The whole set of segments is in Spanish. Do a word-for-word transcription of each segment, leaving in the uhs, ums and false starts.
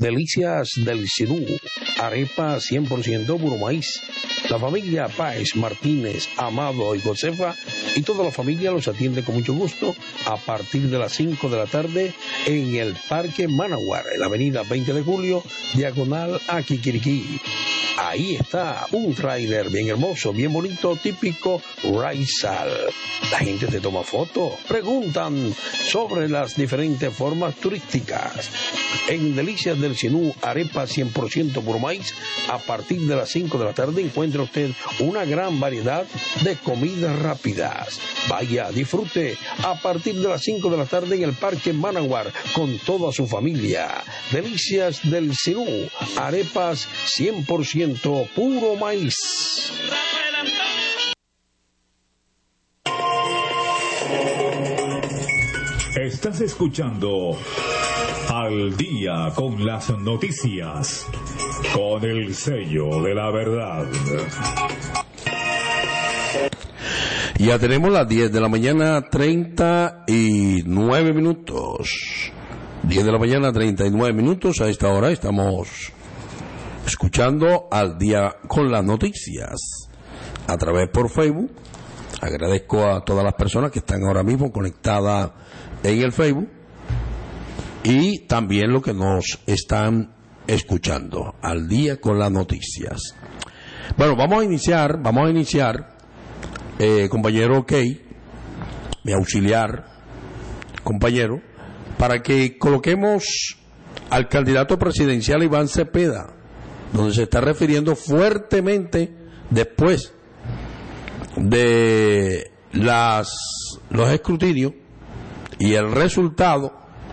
Delicias del Sidú, arepa cien por ciento puro maíz. La familia Páez, Martínez, Amado y Josefa y toda la familia los atiende con mucho gusto a partir de las cinco de la tarde en el Parque Manawar, en la avenida veinte de julio, diagonal a Quiquiriquí. Ahí está un tráiler bien hermoso, bien bonito, típico Raizal. La gente te toma fotos, preguntan sobre las diferentes formas turísticas. En Delicias del Sinú, arepa cien por ciento puro maíz, a partir de las cinco de la tarde encuentra usted una gran variedad de comidas rápidas. Vaya, disfrute a partir de las cinco de la tarde en el Parque Manawar con toda su familia. Delicias del Sinú, arepas cien por ciento puro maíz. Estás escuchando Al Día con las Noticias, con el sello de la verdad. Ya tenemos las diez de la mañana, treinta y nueve minutos. diez de la mañana, treinta y nueve minutos. A esta hora estamos escuchando Al Día con las Noticias a través por Facebook. Agradezco a todas las personas que están ahora mismo conectadas en el Facebook y también los que nos están escuchando. Al Día con las Noticias. Bueno, vamos a iniciar, vamos a iniciar, eh, compañero Key, mi auxiliar, compañero, para que coloquemos al candidato presidencial Iván Cepeda, donde se está refiriendo fuertemente después de las los escrutinios y el resultado,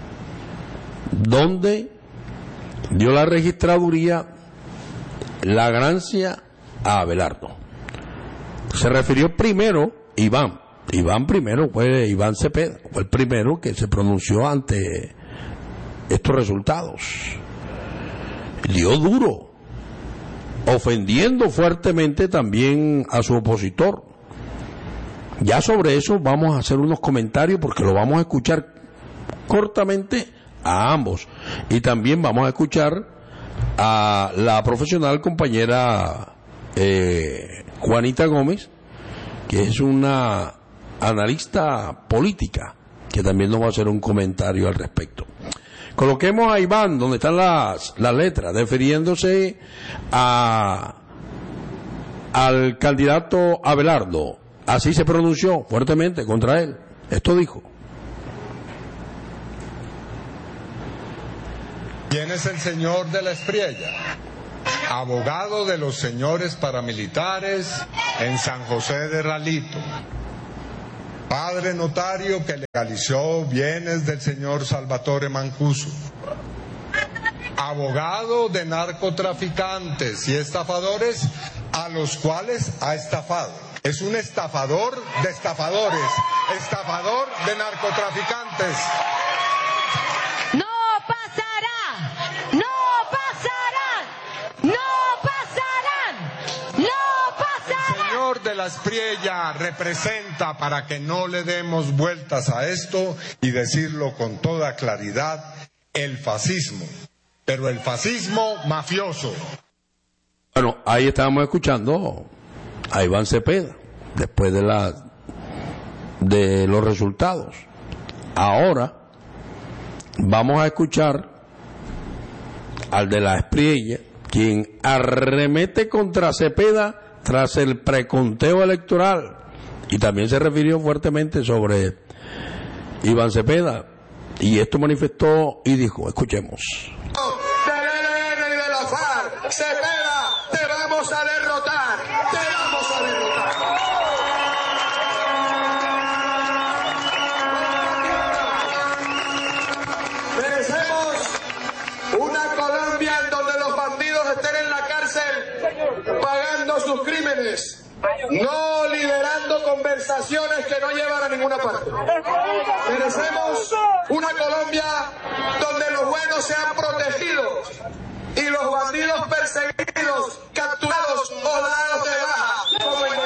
donde dio la registraduría la ganancia a Abelardo. Se refirió primero Iván, Iván primero fue Iván Cepeda, fue el primero que se pronunció ante estos resultados. Dio duro, ofendiendo fuertemente también a su opositor. Ya sobre eso vamos a hacer unos comentarios porque lo vamos a escuchar cortamente a ambos. Y también vamos a escuchar a la profesional compañera eh, Juanita Gómez, que es una analista política, que también nos va a hacer un comentario al respecto. Coloquemos a Iván, donde están las, las letras, refiriéndose a al candidato Abelardo. Así se pronunció fuertemente contra él. Esto dijo. ¿Quién es el señor de la Espriella? Abogado de los señores paramilitares en San José de Ralito. Padre notario que legalizó bienes del señor Salvatore Mancuso. Abogado de narcotraficantes y estafadores a los cuales ha estafado. Es un estafador de estafadores, estafador de narcotraficantes. ¡No pasará! ¡No pasarán! ¡No pasarán! ¡No pasarán! El señor de la Espriella representa, para que no le demos vueltas a esto y decirlo con toda claridad, el fascismo, pero el fascismo mafioso. Bueno, ahí estábamos escuchando a Iván Cepeda después de la de los resultados. Ahora vamos a escuchar al de la Espriella, quien arremete contra Cepeda tras el preconteo electoral, y también se refirió fuertemente sobre Iván Cepeda, y esto manifestó y dijo, escuchemos. Del E L N y de la FARC, Cepeda, te vamos a derrotar, te vamos a derrotar. Merecemos una Colombia en donde los bandidos estén en la cárcel pagando sus crímenes, no liderando conversaciones que no llevan a ninguna parte. Merecemos una Colombia donde los buenos sean protegidos y los bandidos perseguidos, capturados o dados de baja, como en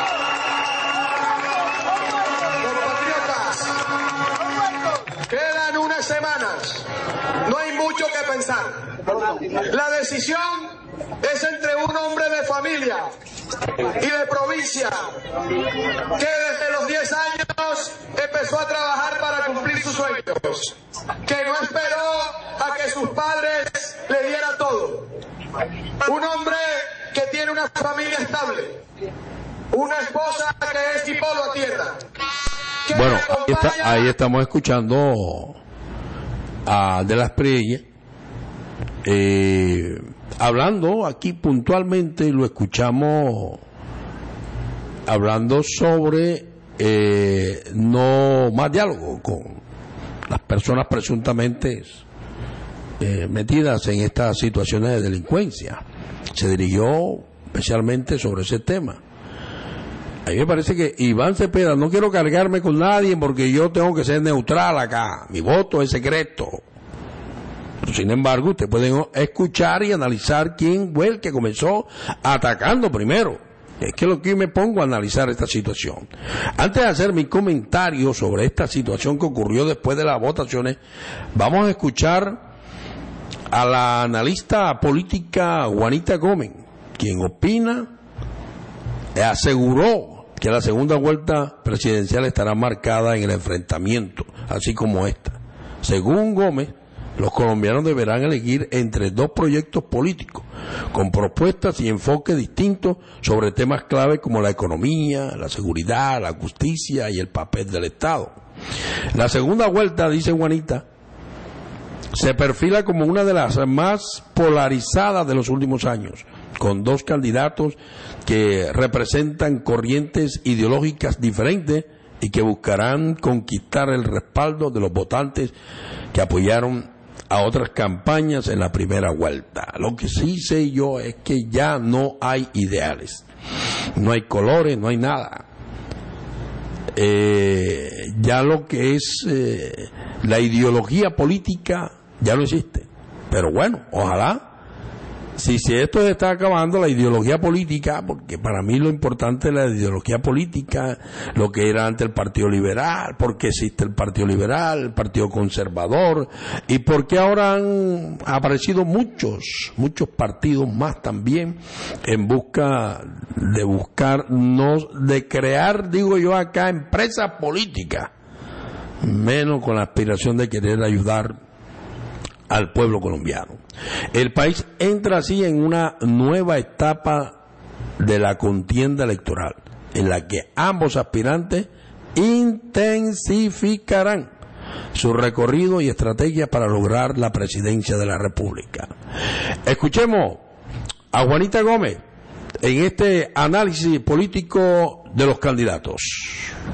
Compatriotas, quedan Quedan unas semanas. No hay mucho que pensar. La decisión es entre un hombre de familia y de provincia que desde los diez años empezó a trabajar para cumplir sus sueños, que no esperó a que sus padres le dieran todo. Un hombre que tiene una familia estable, una esposa que es tipolo a tierra. Bueno, ahí, está, ahí estamos escuchando a De la Espriella, eh, hablando aquí puntualmente, lo escuchamos hablando sobre eh, no más diálogo con las personas presuntamente eh, metidas en estas situaciones de delincuencia. Se dirigió especialmente sobre ese tema. A mí me parece que Iván Cepeda, no quiero cargarme con nadie porque yo tengo que ser neutral acá, mi voto es secreto. Pero sin embargo, ustedes pueden escuchar y analizar quién fue el que comenzó atacando primero. Es que lo que me pongo a analizar esta situación. Antes de hacer mi comentario sobre esta situación que ocurrió después de las votaciones, vamos a escuchar a la analista política Juanita Gómez, quien opina, aseguró que la segunda vuelta presidencial estará marcada en el enfrentamiento, así como esta. Según Gómez, los colombianos deberán elegir entre dos proyectos políticos, con propuestas y enfoques distintos sobre temas clave como la economía, la seguridad, la justicia y el papel del Estado. La segunda vuelta, dice Juanita, se perfila como una de las más polarizadas de los últimos años, con dos candidatos que representan corrientes ideológicas diferentes y que buscarán conquistar el respaldo de los votantes que apoyaron a otras campañas en la primera vuelta. Lo que sí sé yo es que ya no hay ideales, no hay colores, no hay nada. Eh, ya lo que es eh, la ideología política ya no existe. Pero bueno, ojalá, si, si esto se está acabando, la ideología política, porque para mí lo importante es la ideología política, lo que era antes el Partido Liberal, por qué existe el Partido Liberal, el Partido Conservador, y por qué ahora han aparecido muchos, muchos partidos más también, en busca de buscar, no, de crear, digo yo acá, empresas políticas, menos con la aspiración de querer ayudar al pueblo colombiano. El país entra así en una nueva etapa de la contienda electoral, en la que ambos aspirantes intensificarán su recorrido y estrategia para lograr la presidencia de la República. Escuchemos a Juanita Gómez en este análisis político de los candidatos.